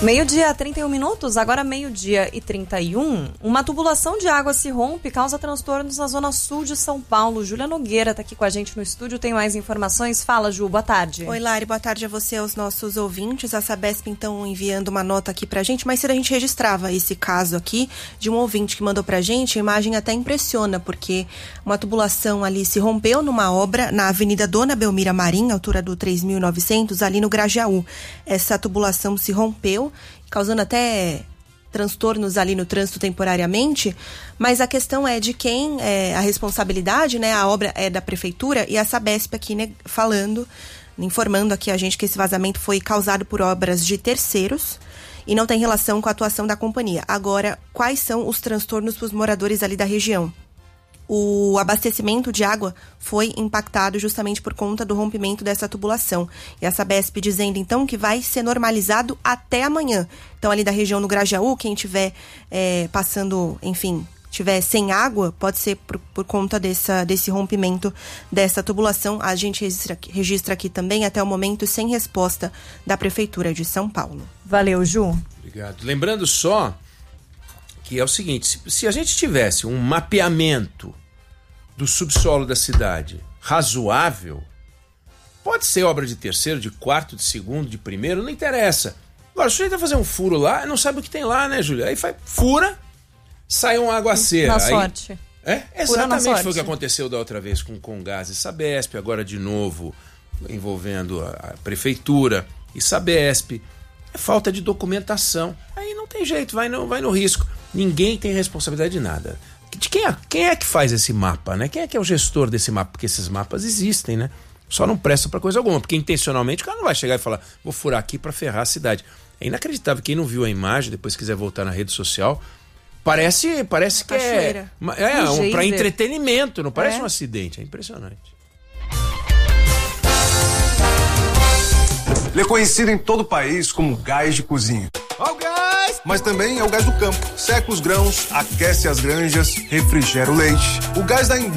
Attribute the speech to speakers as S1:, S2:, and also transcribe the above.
S1: Meio-dia, 31 minutos, agora meio-dia e 31. Uma tubulação de água se rompe e causa transtornos na zona sul de São Paulo. Júlia Nogueira está aqui com a gente no estúdio, tem mais informações. Fala, Ju, boa tarde.
S2: Oi, Lari, boa tarde a você e aos nossos ouvintes. A Sabesp, então, enviando uma nota aqui pra gente. Mais cedo a gente registrava esse caso aqui de um ouvinte que mandou pra gente. A imagem até impressiona, porque uma tubulação ali se rompeu numa obra na Avenida Dona Belmira Marim, altura do 3.900, ali no Grajaú. Essa tubulação se rompeu, causando até transtornos ali no trânsito temporariamente, mas a questão é de quem é a responsabilidade, né? A obra é da prefeitura e a Sabesp aqui, né, informando aqui a gente que esse vazamento foi causado por obras de terceiros e não tem relação com a atuação da companhia. Agora, quais são os transtornos para os moradores ali da região? O abastecimento de água foi impactado justamente por conta do rompimento dessa tubulação. E a Sabesp dizendo, então, que vai ser normalizado até amanhã. Então, ali da região no Grajaú, quem tiver passando, enfim, tiver sem água, pode ser por conta desse rompimento dessa tubulação. A gente registra aqui também, até o momento, sem resposta da Prefeitura de São Paulo.
S1: Valeu, Ju.
S3: Obrigado. Lembrando só que é o seguinte, se a gente tivesse um mapeamento do subsolo da cidade razoável, pode ser obra de terceiro, de quarto, de segundo, de primeiro, não interessa. Agora, se o sujeito vai fazer um furo lá, não sabe o que tem lá, né, Júlia? Aí fura, sai um aguaceiro.
S1: Na sorte.
S3: Exatamente, foi o que aconteceu da outra vez com Gás e Sabesp, agora de novo envolvendo a Prefeitura e Sabesp. É falta de documentação. Aí não tem jeito, vai no risco. Ninguém tem responsabilidade de nada. De quem é que faz esse mapa, né? Quem é que é o gestor desse mapa? Porque esses mapas existem, né? Só não presta pra coisa alguma, porque intencionalmente o cara não vai chegar e falar, vou furar aqui pra ferrar a cidade. É inacreditável. Quem não viu a imagem, depois quiser voltar na rede social, parece que é pra entretenimento, não parece um acidente. É impressionante.
S4: Ele é conhecido em todo o país como gás de cozinha.
S5: Ó o gás!
S4: Mas também é o gás do campo. Seca os grãos, aquece as granjas, refrigera o leite. O gás da indústria